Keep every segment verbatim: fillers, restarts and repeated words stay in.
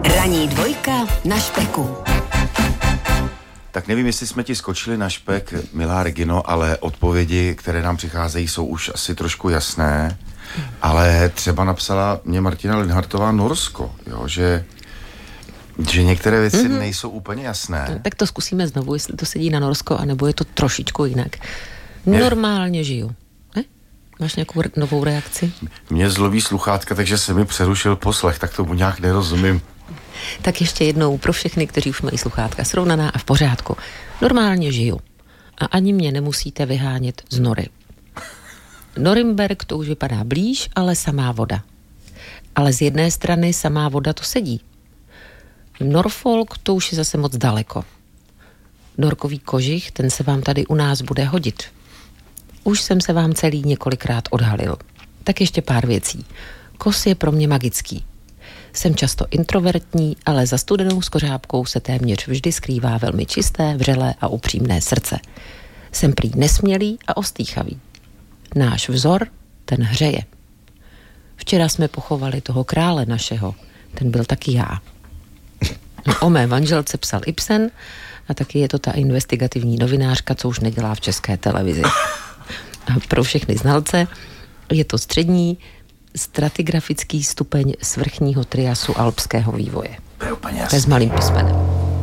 Ranní dvojka na špeku. Tak nevím, jestli jsme ti skočili na špek, milá Regino, ale odpovědi, které nám přicházejí, jsou už asi trošku jasné. Ale třeba napsala mě Martina Linhartová Norsko, jo, že, že některé věci mm-hmm. nejsou úplně jasné. No, tak to zkusíme znovu, jestli to sedí na Norsko, anebo je to trošičku jinak. Normálně žiju. Ne? Máš nějakou re- novou reakci? Mě zloví sluchátka, takže se mi přerušil poslech, tak tomu nějak nerozumím. Tak ještě jednou pro všechny, kteří už mají sluchátka srovnaná a v pořádku. Normálně žiju. A ani mě nemusíte vyhánět z nory. Norimberk to už vypadá blíž, ale samá voda. Ale z jedné strany samá voda to sedí. Norfolk to už je zase moc daleko. Norkový kožich, ten se vám tady u nás bude hodit. Už jsem se vám celý několikrát odhalil. Tak ještě pár věcí. Kos je pro mě magický. Jsem často introvertní, ale za studenou skořápkou se téměř vždy skrývá velmi čisté, vřelé a upřímné srdce. Jsem prý nesmělý a ostýchavý. Náš vzor, ten hřeje. Včera jsme pochovali toho krále našeho. Ten byl taky já. O mé manželce psal Ibsen a taky je to ta investigativní novinářka, co už nedělá v České televizi. A pro všechny znalce je to střední stratigrafický stupeň svrchního triasu alpského vývoje. To je úplně jasný. S malým písmenem.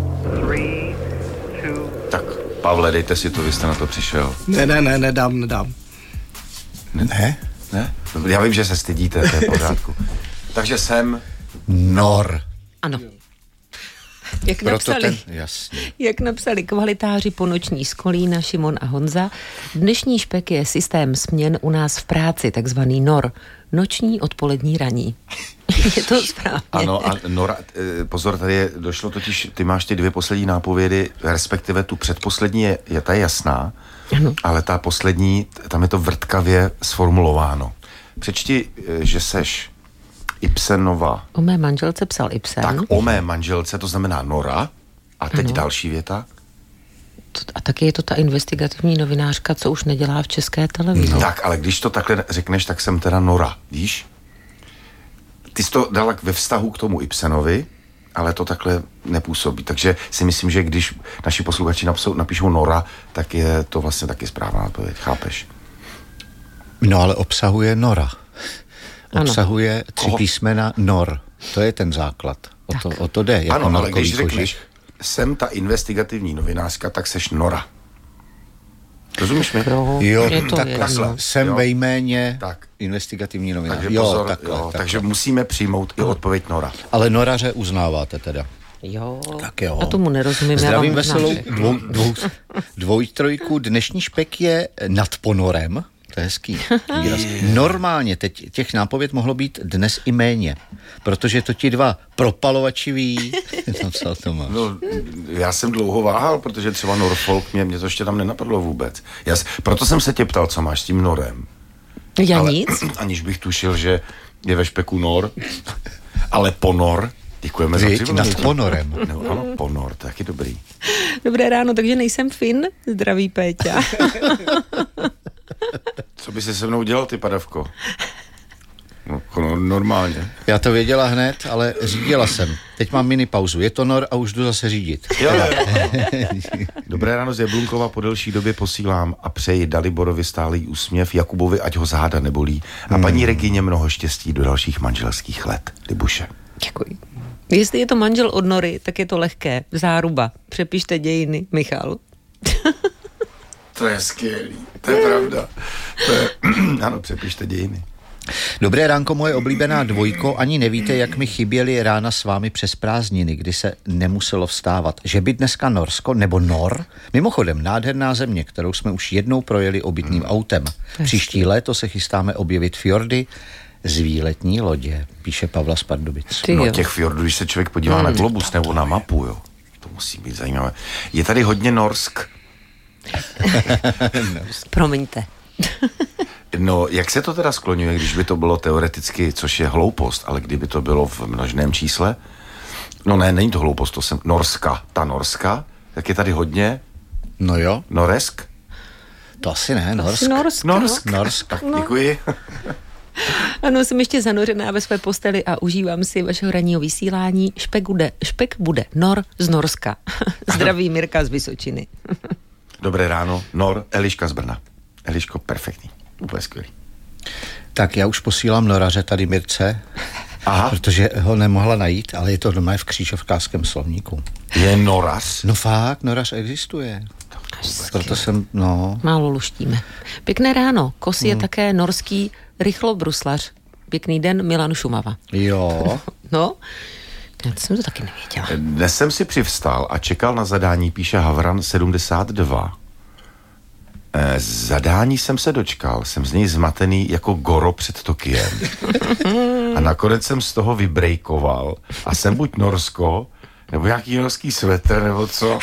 Tak, Pavle, dejte si to, vy jste na to přišel. Ne, ne, ne, nedám, nedám. Ne? Ne? Já vím, že se stydíte, to je v pořádku. Takže jsem Nor. Ano. Jak Proto napsali, ten, jasně. jak napsali kvalitáři ponoční z Kolína, Šimon a Honza, dnešní špek je systém směn u nás v práci, takzvaný Nor. Noční, odpolední, ranní. Je to správně. Ano, a Nora, pozor, tady je, došlo totiž, ty máš ty dvě poslední nápovědy, respektive tu předposlední je, je ta jasná, ano. Ale ta poslední, tam je to vrtkavě sformulováno. Přečti, že seš Ibsenova. O mé manželce psal Ibsen. Tak o mé manželce, to znamená Nora. A teď ano. Další věta. A taky je to ta investigativní novinářka, co už nedělá v České televizi. No. Tak, ale když to takhle řekneš, tak jsem teda Nora, víš? Ty jsi to dala ve vztahu k tomu Ibsenovi, ale to takhle nepůsobí. Takže si myslím, že když naši posluchači napsou, napíšou Nora, tak je to vlastně taky správná odpověď, chápeš? No ale obsahuje Nora. Obsahuje ano. tři písmena Nor. To je ten základ. O to, o to jde. Jako ano, ale když řekneš, jsem ta investigativní novinářka, tak seš Nora. Rozumíš mi? Jo, takhle. Jsem jo. Ve jméně tak. Investigativní novinářka. Takže, jo, pozor, takhle, jo, takhle. takže musíme přijmout i odpověď Nora. Ale Noraře uznáváte teda. Jo, tak jo. A tomu nerozumím. Zdravím veselou dvou, dvou, dvojtrojku. Dnešní špek je nad ponorem. To je hezký výraz. Normálně teď těch nápověd mohlo být dnes i méně, protože to ti dva propalovači ví. Napsal to máš. No, já jsem dlouho váhal, protože třeba Norfolk, mě, mě to ještě tam nenapadlo vůbec. Já, proto jsem se tě ptal, co máš s tím Norem. Já ale, nic. Aniž bych tušil, že je ve špeku Nor, ale Ponor. Děkujeme Víť, za přivolení. nad ponorem. No, ano, Ponor, to je taky dobrý. Dobré ráno, takže nejsem Fin. Zdraví Péťa. Co by si se mnou dělal, ty padavko? No, no, normálně. Já to věděla hned, ale řídila jsem. Teď mám mini pauzu. Je to Nor a už jdu zase řídit. Jo, jo. Dobré ráno z Jablunkova, po delší době posílám a přeji Daliborovi stálý úsměv, Jakubovi ať ho záda nebolí a hmm. paní Regině mnoho štěstí do dalších manželských let. Libuše. Děkuji. Jestli je to manžel od Nory, tak je to lehké. Záruba. Přepište dějiny, Michal. To je skvělý, to je pravda. To je, ano, přepište dějiny. Dobré ránko, moje oblíbená dvojko, ani nevíte, jak mi chyběly rána s vámi přes prázdniny, kdy se nemuselo vstávat. Že by dneska Norsko, nebo Nor, mimochodem nádherná země, kterou jsme už jednou projeli obytným hmm. autem. Příští léto se chystáme objevit fjordy z výletní lodě, píše Pavla z Pardubic. No těch fjordů, když se člověk podívá hmm. na globus nebo na mapu, jo, to musí být zajímavé. Je tady hodně Norsk. Promiňte. No, jak se to teda skloňuje, když by to bylo teoreticky, což je hloupost, ale kdyby to bylo v množném čísle? No ne, není to hloupost, to jsem Norska, ta Norska, tak je tady hodně. No jo. Noresk? To asi ne, Norsk. Norsk. Norsk. Norsk. Tak děkuji. Ano, jsem ještě zanořená ve své posteli a užívám si vašeho ranního vysílání. Špek bude, špek bude Nor z Norska. Zdraví Mirka z Vysočiny. Dobré ráno, Nor, Eliška z Brna. Eliško, perfektní, úplně skvělý. Tak já už posílám Noraře tady Mirce, Aha. protože ho nemohla najít, ale je to doma v křížovkářském slovníku. Je Norař? No fakt, Norař existuje. Proto jsem, no... Málo luštíme. Pěkné ráno. Kos je hmm. také norský rychlobruslař. Pěkný den, Milan Šumava. Jo. No, já jsem to taky nevěděla. Dnes jsem si přivstal a čekal na zadání, píše Havran sedmdesát dva. E, zadání jsem se dočkal, jsem z něj zmatený jako Goro před Tokiem. A nakonec jsem z toho vybrejkoval a jsem buď Norsko, nebo nějaký norský svetr, nebo co.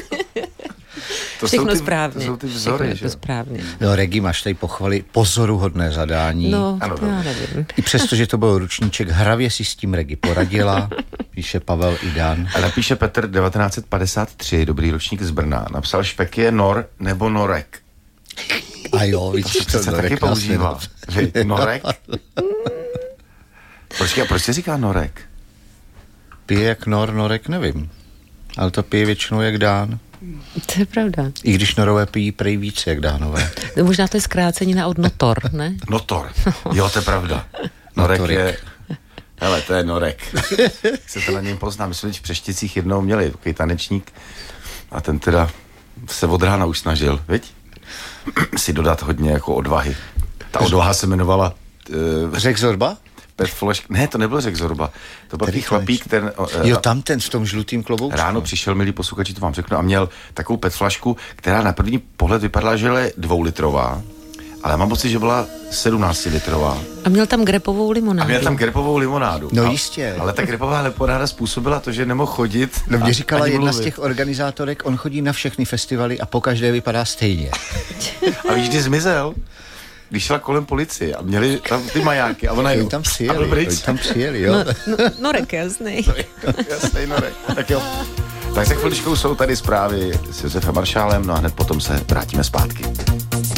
To Všechno jsou ty, správně. To jsou ty vzory, Všechno že? to správně. No, Regi, máš tady pochvaly, pozoruhodné zadání. No, Ano, to já nevím. I přesto, že to byl ručníček, hravě si s tím Regi poradila, píše Pavel Idan. A napíše Petr devatenáct set padesát tři, dobrý ročník z Brna. Napsal špek je Nor nebo Norek. A jo, víš, To to se taky používá. Že Norek? Počkej, a proč se říká Norek? Pije jak Nor, Norek nevím. Ale to pije většinou jak Dán. To je pravda. I když Norové pijí prej víc jak Dánové. No, možná to je zkrácenina od notor, ne? Notor. Jo, to je pravda. Norek Notorik. je... Hele, to je Norek. Se to na něm pozná. My jsme v Přešticích jednou měli takový tanečník a ten teda se od rána už snažil, viď? Si dodat hodně jako odvahy. Ta odvaha se jmenovala... Uh, Řek Zorba? Pet Flash... Ne, to nebyl Řek Zorba. To byl takový chlapík, ten... Uh, Jo, tam ten v tom žlutým kloboučku. Ráno přišel, milí posluchači, to vám řeknu, a měl takovou petflašku, která na první pohled vypadala, že je dvoulitrová, ale mám pocit, že byla sedmnáctilitrová. A měl tam grepovou limonádu. A měl tam grepovou limonádu. No a, jistě. Ale ta grepová limonáda způsobila to, že nemohl chodit. No mě a- říkala ani jedna mluvit. z těch organizátorek, on chodí na všechny festivaly a po každé vypadá stejně. A víš, kdy zmizel? Když šla kolem policie a měli tam ty majáky a ona Oni jel. tam A byl přijeli, pryč. oni tam přijeli, jo. No, no, Norek, jasný. Jasnej Norek. Tak jo. Tak za chviličkou jsou tady zprávy s Josefem Maršálem, no a hned potom se vrátíme zpátky.